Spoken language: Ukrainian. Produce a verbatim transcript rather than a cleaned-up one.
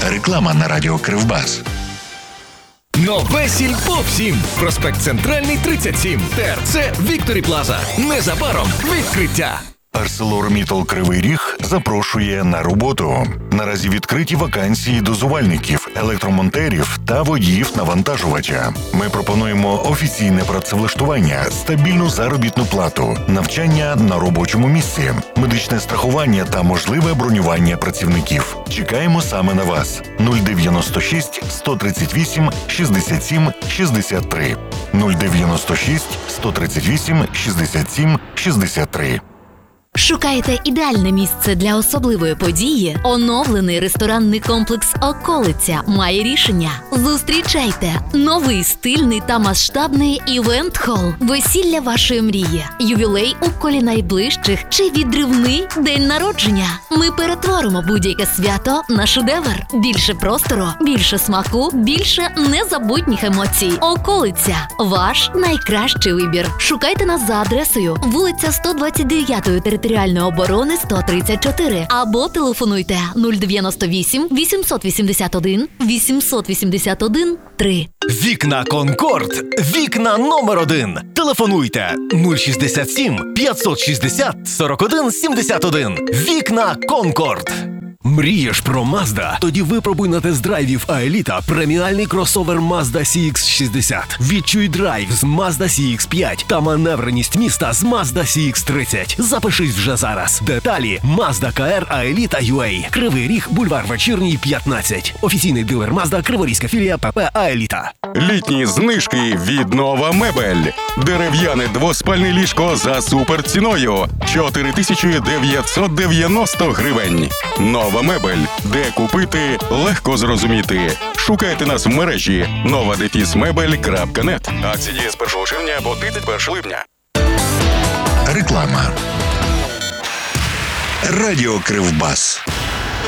Реклама на радіо Кривбас. Нове Сільпо всім. Проспект Центральний, тридцять сім. ТРЦ Вікторі Плаза. Незабаром відкриття. ArcelorMittal Кривий Ріг запрошує на роботу. Наразі відкриті вакансії дозувальників, електромонтерів та водіїв навантажувача. Ми пропонуємо офіційне працевлаштування, стабільну заробітну плату, навчання на робочому місці, медичне страхування та можливе бронювання працівників. Чекаємо саме на вас. нуль дев'яносто шість сто тридцять вісім шістдесят сім шістдесят три. нуль дев'яносто шість сто тридцять вісім шістдесят сім шістдесят три. Шукаєте ідеальне місце для особливої події? Оновлений ресторанний комплекс «Околиця» має рішення. Зустрічайте новий стильний та масштабний івент-хол. Весілля вашої мрії, ювілей у колі найближчих чи відривний день народження. Ми перетворимо будь-яке свято на шедевр. Більше простору, більше смаку, більше незабутніх емоцій. «Околиця» – ваш найкращий вибір. Шукайте нас за адресою вулиця сто двадцять дев'ять територіальної оборони сто тридцять чотири або телефонуйте нуль дев'яносто вісім вісімсот вісімдесят один вісімсот вісімдесят один три. Вікна Конкорд. Вікна номер один. Телефонуйте нуль шістдесят сім п'ятсот шістдесят сорок один сімдесят один. Вікна Конкорд. Мрієш про Mazda? Тоді випробуй на тест-драйві в Аеліта преміальний кросовер Mazda сі ікс шістдесят. Відчуй драйв з Mazda сі ікс п'ять та маневреність міста з Mazda сі ікс тридцять. Запишись вже зараз. Деталі Mazda ка ар Аеліта ю ей. Кривий Ріг, бульвар Вечірній, п'ятнадцять. Офіційний дилер Mazda, Криворізька філія ПП Аеліта. Літні знижки від Нова Мебель. Дерев'яне двоспальне ліжко за суперціною чотири тисячі дев'ятсот дев'яносто гривень. Нова Мебель. Де купити, легко зрозуміти. Шукайте нас в мережі нова дефіс мебель крапка нет. Акції діє з першого червня по тридцять першого липня. Реклама. Радіо Кривбас.